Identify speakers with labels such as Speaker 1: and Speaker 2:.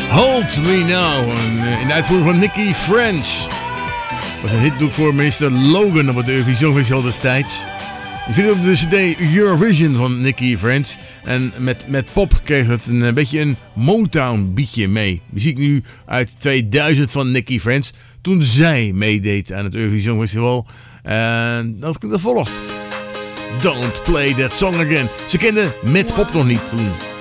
Speaker 1: Hold Me Now, in de uitvoering van Nicky French. Was een hitdoek voor minister Logan op het Eurovision Festival destijds. Je vindt het op de cd Eurovision van Nicky French. En met pop kreeg het een beetje een Motown beatje mee. Muziek nu uit 2000 van Nicky French. Toen zij meedeed aan het Eurovision Festival. En dat volgt. Don't Play That Song Again. Ze kenden met pop nog niet toen.